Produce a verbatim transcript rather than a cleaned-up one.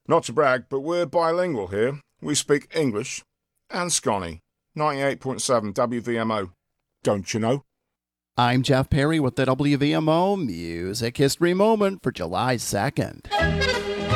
Not to brag, but we're bilingual here. We speak English and Scotty. ninety-eight point seven W V M O. Don't you know? I'm Jeff Perry with the W V M O Music History Moment for July second.